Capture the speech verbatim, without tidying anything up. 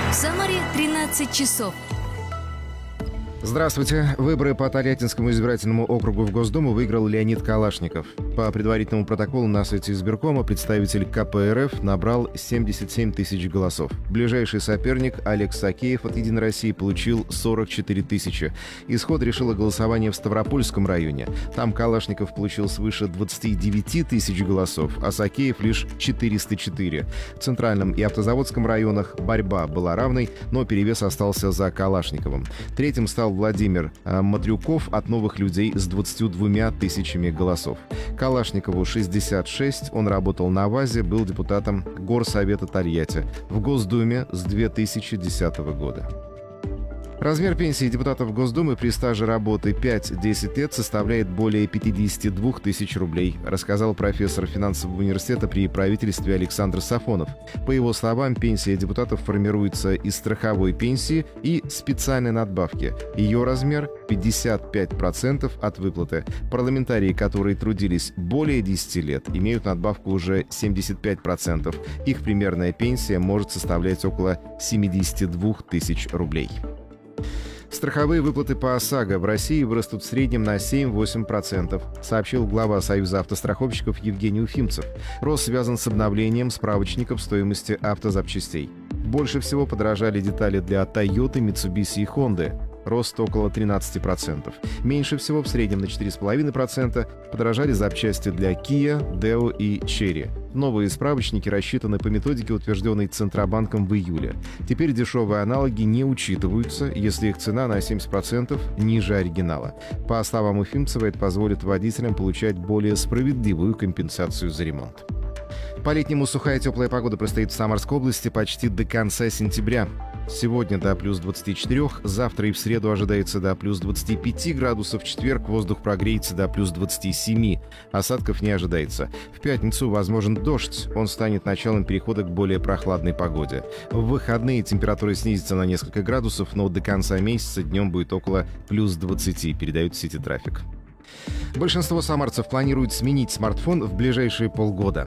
В Самаре тринадцать часов. Здравствуйте. Выборы по Тольяттинскому избирательному округу в Госдуму выиграл Леонид Калашников. По предварительному протоколу на сайте избиркома представитель ка пэ эр эф набрал семьдесят семь тысяч голосов. Ближайший соперник Алекс Сакеев от «Единой России» получил сорок четыре тысячи. Исход решило голосование в Ставропольском районе. Там Калашников получил свыше двадцати девяти тысяч голосов, а Сакеев лишь четыреста четыре. В Центральном и Автозаводском районах борьба была равной, но перевес остался за Калашниковым. Третьим стал Владимир Матрюков от «Новых людей» с двадцатью двумя тысячами голосов. Калашникову шестьдесят шесть, он работал на ВАЗе, был депутатом Горсовета Тольятти в Госдуме с две тысячи десятого года. Размер пенсии депутатов Госдумы при стаже работы пять-десять лет составляет более пятьдесят две тысячи рублей, рассказал профессор финансового университета при правительстве Александр Сафонов. По его словам, пенсия депутатов формируется из страховой пенсии и специальной надбавки. Ее размер – пятьдесят пять процентов от выплаты. Парламентарии, которые трудились более десяти лет, имеют надбавку уже семьдесят пять процентов. Их примерная пенсия может составлять около семьдесят две тысячи рублей. Страховые выплаты по ОСАГО в России вырастут в среднем на семь-восемь процентов, сообщил глава Союза автостраховщиков Евгений Уфимцев. Рост связан с обновлением справочников стоимости автозапчастей. Больше всего подорожали детали для Toyota, Mitsubishi и Honda. Рост около тринадцати процентов. Меньше всего, в среднем на четыре целых пять десятых процента, подорожали запчасти для Kia, Deo и Chery. Новые справочники рассчитаны по методике, утвержденной Центробанком в июле. Теперь дешевые аналоги не учитываются, если их цена на семьдесят процентов ниже оригинала. По словам Уфимцева, это позволит водителям получать более справедливую компенсацию за ремонт. По-летнему сухая теплая погода предстоит в Самарской области почти до конца сентября. Сегодня до плюс двадцати четырёх, завтра и в среду ожидается до плюс двадцати пяти градусов, в четверг воздух прогреется до плюс двадцати семи, осадков не ожидается. В пятницу возможен дождь, он станет началом перехода к более прохладной погоде. В выходные температура снизится на несколько градусов, но до конца месяца днем будет около плюс двадцати, передают сети Трафик. Большинство самарцев планируют сменить смартфон в ближайшие полгода.